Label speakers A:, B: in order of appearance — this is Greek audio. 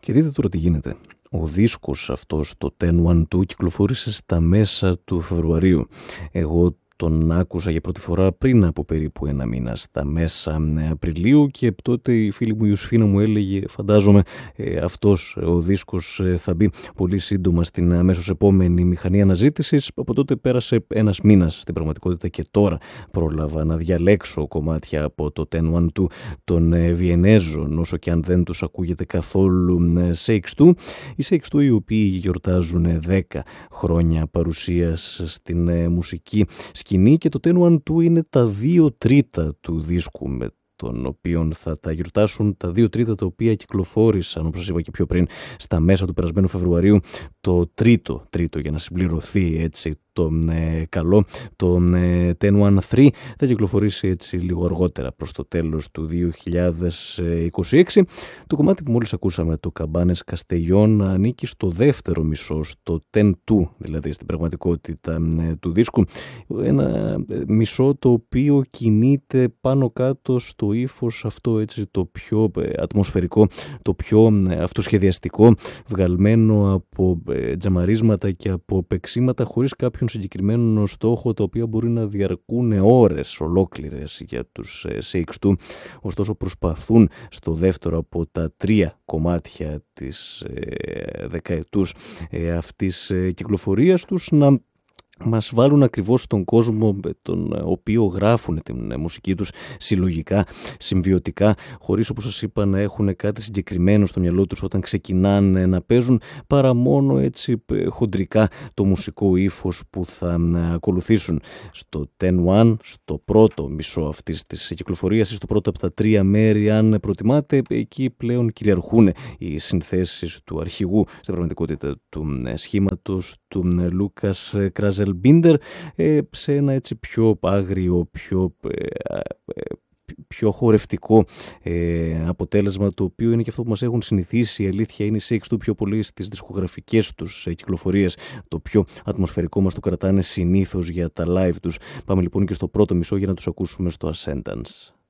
A: Και δείτε τώρα τι γίνεται. Ο δίσκος αυτός, το 1012, κυκλοφόρησε στα μέσα του Φεβρουαρίου. Εγώ τον άκουσα για πρώτη φορά πριν από περίπου ένα μήνα, στα μέσα Απριλίου, και τότε η φίλη μου Ιωσφίνα μου έλεγε, φαντάζομαι αυτός ο δίσκος θα μπει πολύ σύντομα στην αμέσως επόμενη μηχανή αναζήτησης. Από τότε πέρασε ένας μήνας στην πραγματικότητα και τώρα πρόλαβα να διαλέξω κομμάτια από το 1012 των Βιενέζων, όσο και αν δεν τους ακούγεται καθόλου CX2. Οι CX2, οι οποίοι γιορτάζουν 10 χρόνια παρουσίας στην μουσική σκηνή, και το 1012 είναι τα 2/3 του δίσκου με τον οποίο θα τα γιορτάσουν, τα 2/3 τα οποία κυκλοφόρησαν, όπως σας είπα και πιο πριν, στα μέσα του περασμένου Φεβρουαρίου. Το τρίτο για να συμπληρωθεί έτσι το καλό, το 1013, θα κυκλοφορήσει έτσι λίγο αργότερα προς το τέλος του 2026. Το κομμάτι που μόλις ακούσαμε, το Καμπάνες Καστελιών, ανήκει στο δεύτερο μισό, στο 10-2 δηλαδή στην πραγματικότητα του δίσκου. Ένα μισό το οποίο κινείται πάνω κάτω στο ύφος αυτό έτσι το πιο ατμοσφαιρικό, το πιο αυτοσχεδιαστικό, βγαλμένο από τζαμαρίσματα και από παίξιματα χωρίς κάποιον συγκεκριμένο στόχο, τα οποία μπορεί να διαρκούν ώρες ολόκληρες για τους CX2. Ωστόσο προσπαθούν στο δεύτερο από τα 3 κομμάτια της δεκαετούς αυτής κυκλοφορίας τους να μας βάλουν ακριβώς στον κόσμο τον οποίο γράφουν την μουσική τους συλλογικά, συμβιωτικά, χωρίς, όπως σας είπα, να έχουν κάτι συγκεκριμένο στο μυαλό τους όταν ξεκινάνε να παίζουν, παρά μόνο έτσι χοντρικά το μουσικό ύφος που θα ακολουθήσουν. Στο 10-1, στο πρώτο μισό αυτής της κυκλοφορίας, στο πρώτο από τα 3 μέρη, αν προτιμάτε, εκεί πλέον κυριαρχούν οι συνθέσεις του αρχηγού στην πραγματικότητα του σχήματος, του Λούκας Κράζελμπίντερ, σε ένα έτσι πιο άγριο, πιο χορευτικό αποτέλεσμα, το οποίο είναι και αυτό που μας έχουν συνηθίσει. Η αλήθεια είναι οι CX2 πιο πολύ στις δισκογραφικές τους κυκλοφορίες. Το πιο ατμοσφαιρικό μας το κρατάνε συνήθως για τα live τους. Πάμε λοιπόν και στο πρώτο μισό για να τους ακούσουμε στο Ascendance.